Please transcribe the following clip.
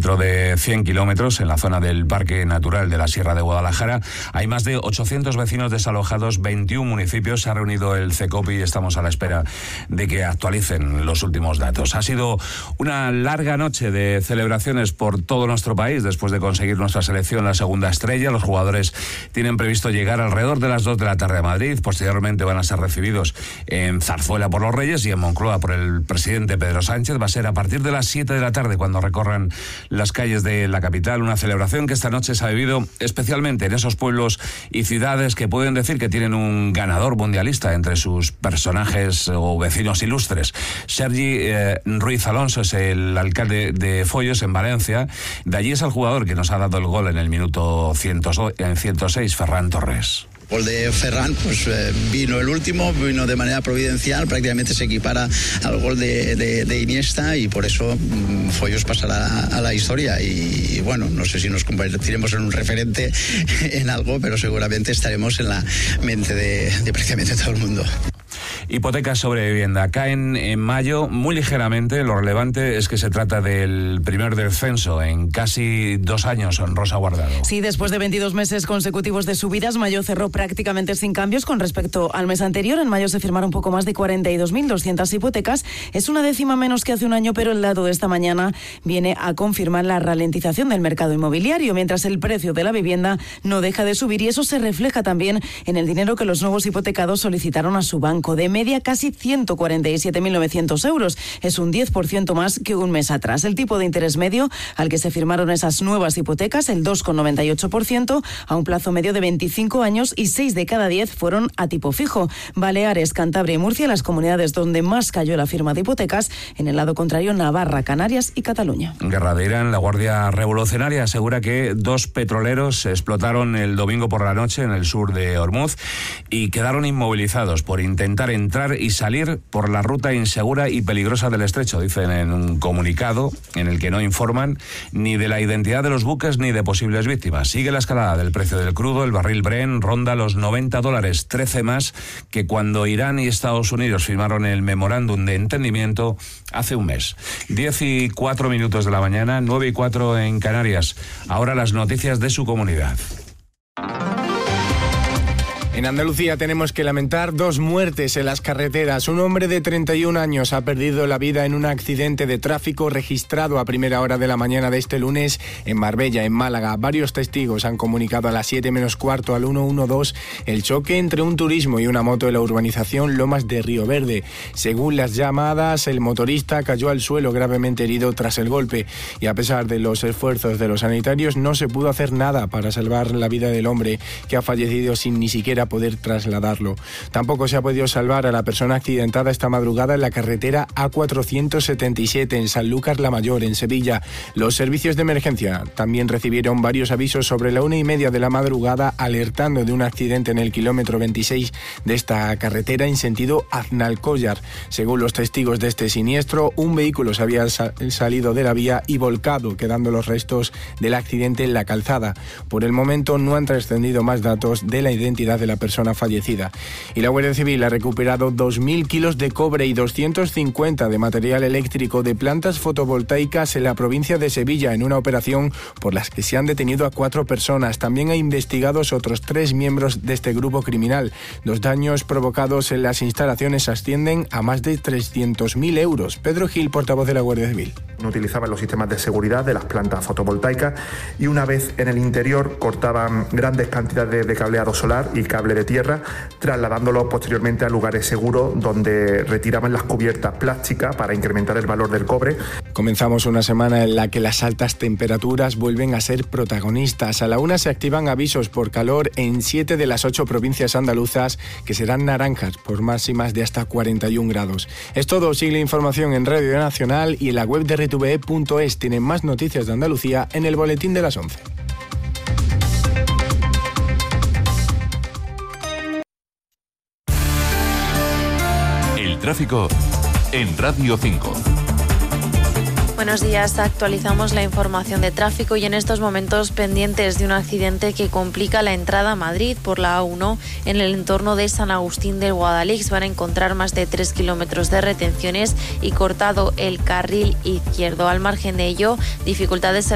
dentro de 100 kilómetros, en la zona del Parque Natural de la Sierra de Guadalajara, hay más de 800 vecinos desalojados, 21 municipios. Se ha reunido el CECOPI y estamos a la espera de que actualicen los últimos datos. Ha sido una larga noche de celebraciones por todo nuestro país después de conseguir nuestra selección la segunda estrella. Los jugadores tienen previsto llegar alrededor de las 2 de la tarde a Madrid. Posteriormente van a ser recibidos en Zarzuela por los Reyes y en Moncloa por el presidente Pedro Sánchez. Va a ser a partir de las 7 de la tarde cuando recorran las calles de la capital. Una celebración que esta noche se ha vivido especialmente en esos pueblos y ciudades que pueden decir que tienen un ganador mundialista entre sus personajes o vecinos ilustres. Sergi Ruiz Alonso es el alcalde de Foyos, en Valencia. De allí es el jugador que nos ha dado el gol en el minuto 106, Ferran Torres. Gol de Ferran, pues vino el último, vino de manera providencial, prácticamente se equipara al gol de Iniesta y por eso Foyos pasará a la historia. Y bueno, no sé si nos convertiremos en un referente en algo, pero seguramente estaremos en la mente de prácticamente todo el mundo. Hipotecas sobre vivienda caen en mayo muy ligeramente. Lo relevante es que se trata del primer descenso en casi 2 años, Rosa Guardado. Sí, después de 22 meses consecutivos de subidas, mayo cerró prácticamente sin cambios con respecto al mes anterior. En mayo se firmaron poco más de 42.200 hipotecas. Es una décima menos que hace un año, pero el dato de esta mañana viene a confirmar la ralentización del mercado inmobiliario, mientras el precio de la vivienda no deja de subir, y eso se refleja también en el dinero que los nuevos hipotecados solicitaron a su banco. De media casi 147.900 euros. Es un 10% más que un mes atrás. El tipo de interés medio al que se firmaron esas nuevas hipotecas, el 2,98%, a un plazo medio de 25 años, y 6 de cada 10 fueron a tipo fijo. Baleares, Cantabria y Murcia, las comunidades donde más cayó la firma de hipotecas. En el lado contrario, Navarra, Canarias y Cataluña. Guerra de Irán. La Guardia Revolucionaria asegura que 2 petroleros explotaron el domingo por la noche en el sur de Hormuz y quedaron inmovilizados por intentar entrar y salir por la ruta insegura y peligrosa del estrecho, dicen en un comunicado en el que no informan ni de la identidad de los buques ni de posibles víctimas. Sigue la escalada del precio del crudo. El barril Brent ronda los $90, 13 más que cuando Irán y Estados Unidos firmaron el memorándum de entendimiento hace un mes. 10:04 de la mañana, 9:04 en Canarias. Ahora las noticias de su comunidad. En Andalucía tenemos que lamentar 2 muertes en las carreteras. Un hombre de 31 años ha perdido la vida en un accidente de tráfico registrado a primera hora de la mañana de este lunes en Marbella, en Málaga. Varios testigos han comunicado a las 7 menos cuarto al 112 el choque entre un turismo y una moto en la urbanización Lomas de Río Verde. Según las llamadas, el motorista cayó al suelo gravemente herido tras el golpe, y a pesar de los esfuerzos de los sanitarios no se pudo hacer nada para salvar la vida del hombre, que ha fallecido sin ni siquiera poder trasladarlo. Tampoco se ha podido salvar a la persona accidentada esta madrugada en la carretera A477 en Sanlúcar la Mayor, en Sevilla. Los servicios de emergencia también recibieron varios avisos sobre la 1:30 de la madrugada, alertando de un accidente en el kilómetro 26 de esta carretera en sentido Aznalcóllar. Según los testigos de este siniestro, un vehículo se había salido de la vía y volcado, quedando los restos del accidente en la calzada. Por el momento no han trascendido más datos de la identidad de la persona fallecida. Y la Guardia Civil ha recuperado 2.000 kilos de cobre y 250 de material eléctrico de plantas fotovoltaicas en la provincia de Sevilla, en una operación por la que se han detenido a 4 personas. También hay investigados otros 3 miembros de este grupo criminal. Los daños provocados en las instalaciones ascienden a más de 300.000 euros. Pedro Gil, portavoz de la Guardia Civil. No utilizaban los sistemas de seguridad de las plantas fotovoltaicas y una vez en el interior cortaban grandes cantidades de cableado solar y cable de tierra, trasladándolo posteriormente a lugares seguros donde retiraban las cubiertas plásticas para incrementar el valor del cobre. Comenzamos una semana en la que las altas temperaturas vuelven a ser protagonistas. A la 1 se activan avisos por calor en 7 de las 8 provincias andaluzas, que serán naranjas por máximas de hasta 41 grados. Es todo. Sigue la información en Radio Nacional y en la web de RTV.es. Tienen más noticias de Andalucía en el boletín de las 11. El tráfico en Radio 5. Buenos días, actualizamos la información de tráfico y en estos momentos pendientes de un accidente que complica la entrada a Madrid por la A1 en el entorno de San Agustín del Guadalix. Van a encontrar más de 3 kilómetros de retenciones y cortado el carril izquierdo. Al margen de ello, dificultades en